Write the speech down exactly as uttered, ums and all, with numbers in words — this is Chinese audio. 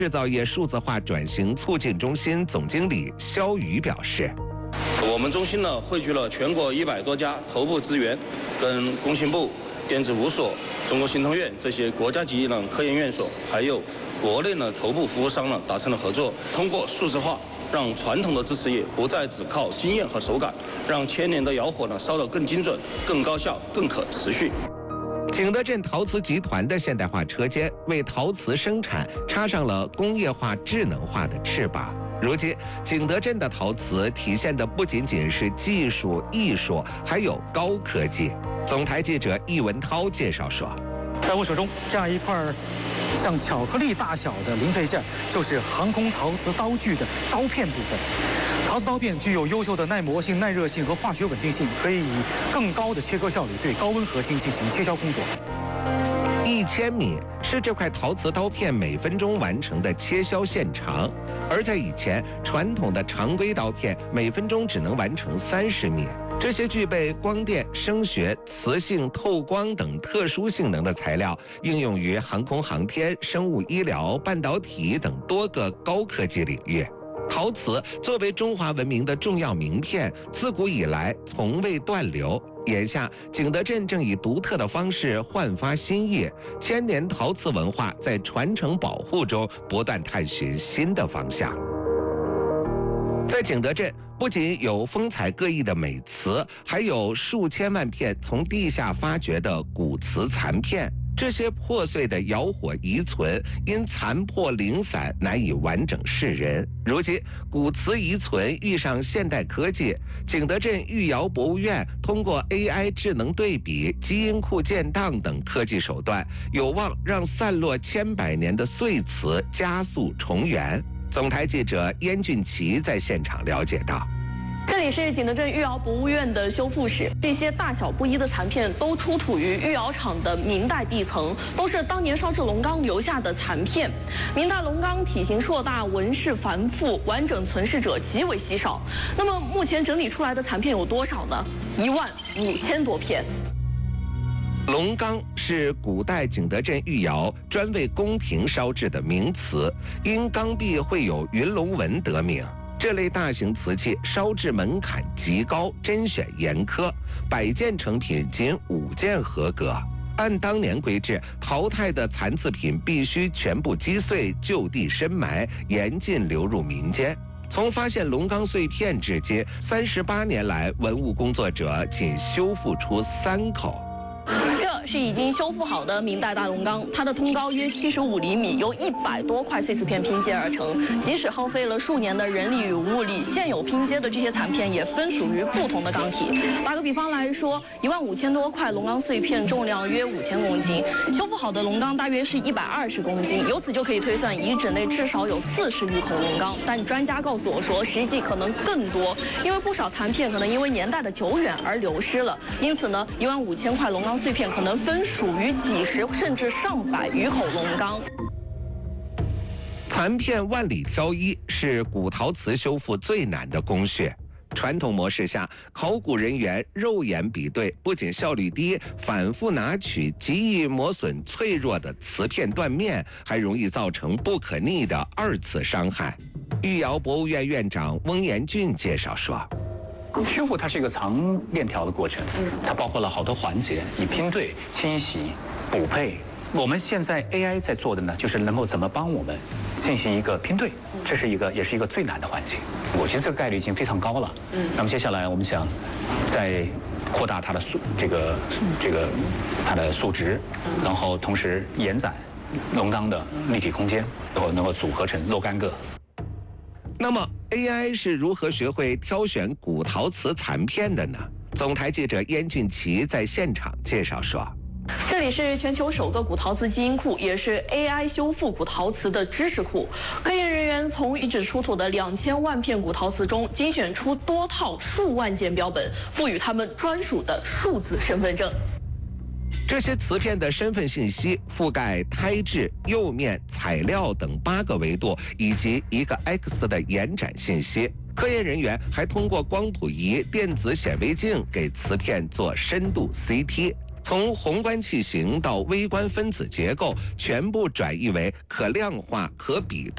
制造业数字化转型促进中心总经理肖宇表示， 我们中心呢汇聚了全国一百多家头部资源，跟工信部、电子五所、中国信通院这些国家级呢科研院所，还有国内呢头部服务商呢达成了合作，通过数字化，让传统的制瓷业不再只靠经验和手感，让千年的窑火呢烧得更精准、更高效、更可持续。 景德镇陶瓷集团的现代化车间为陶瓷生产插上了工业化、智能化的翅膀。如今，景德镇的陶瓷体现的不仅仅是技术、艺术，还有高科技。总台记者易文涛介绍说， 在我手中这样一块像巧克力大小的零配件，就是航空陶瓷刀具的刀片部分。陶瓷刀片具有优秀的耐磨性、耐热性和化学稳定性，可以以更高的切割效率对高温合金进行切削工作。 一千米是这块陶瓷刀片每分钟完成的切削线长，而在以前，传统的常规刀片每分钟只能完成三十米。这些具备光电、声学、磁性、透光等特殊性能的材料，应用于航空航天、生物医疗、半导体等多个高科技领域。陶瓷作为中华文明的重要名片，自古以来从未断流。眼下，景德镇正以独特的方式焕发新意，千年陶瓷文化在传承保护中不断探寻新的方向。在景德镇，不仅有风采各异的美瓷，还有数千万片从地下发掘的古瓷残片。这些破碎的窑火遗存，因残破零散，难以完整示人。如今，古瓷遗存遇上现代科技，景德镇御窑博物院通过 A I 智能对比、基因库建档等科技手段，有望让散落千百年的碎瓷加速重圆。总台记者燕俊奇在现场了解到。 这里是景德镇御窑博物院的修复室，这些大小不一的残片都出土于御窑厂的明代地层，都是当年烧制龙缸留下的残片。明代龙缸体型硕大，纹饰繁复，完整存世者极为稀少。那么目前整理出来的残片有多少呢？一万五千多片。 龙缸是古代景德镇御窑专为宫廷烧制的名瓷，因缸壁绘有云龙纹得名。这类大型瓷器烧制门槛极高，甄选严苛，百件成品仅五件合格。按当年规制，淘汰的残次品必须全部击碎，就地深埋，严禁流入民间。从发现龙缸碎片至今，三十八年来，文物工作者仅修复出三口。 这是已经修复好的明代大龙缸，它的通高约七十五厘米，由一百多块碎瓷片拼接而成。即使耗费了数年的人力与物力，现有拼接的这些残片也分属于不同的缸体。打个比方来说，一万五千多块龙缸碎片重量约五千公斤，修复好的龙缸大约是一百二十公斤。由此就可以推算，遗址内至少有四十余口龙缸。但专家告诉我说，实际可能更多，因为不少残片可能因为年代的久远而流失了。因此呢，一万五千块龙缸碎片可能分属于几十甚至上百余口龙缸。 残片万里挑一是古陶瓷修复最难的工序。传统模式下，考古人员肉眼比对，不仅效率低，反复拿取极易磨损脆弱的瓷片断面，还容易造成不可逆的二次伤害。御窑博物院院长翁延俊介绍说， 修复它是一个长链条的过程，它包括了好多环节，你拼对、清洗、补配。我们现在 A I 在做的呢，就是能够怎么帮我们进行一个拼对，这是一个也是一个最难的环节。我觉得这个概率已经非常高了。嗯，那么接下来我们想再扩大它的数这个这个它的数值，然后同时延展龙缸的立体空间，然后能够组合成若干个。 那么 A I 是如何学会挑选古陶瓷残片的呢？总台记者燕俊奇在现场介绍说， 这里是全球首个古陶瓷基因库，也是 A I 修复古陶瓷的知识库。科研人员从遗址出土的两千万片古陶瓷中精选出多套数万件标本，赋予它们专属的数字身份证。 这些瓷片的身份信息覆盖胎质、釉面、材料等八个维度，以及一个 X 的延展信息。科研人员还通过光谱仪、电子显微镜给瓷片做深度 C T。从宏观器型到微观分子结构，全部转译为可量化、可比